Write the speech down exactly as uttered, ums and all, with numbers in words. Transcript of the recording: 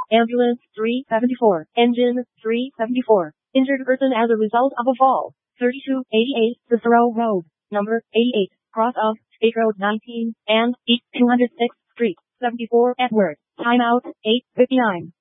Ambulance three seventy-four. Engine three seventy-four. Injured person as a result of a fall. thirty-two eighty-eight Cicero Road. Number eighty-eight. Cross of State Road nineteen and East two hundred sixth Street. seventy-four Edward. Timeout eight fifty-nine.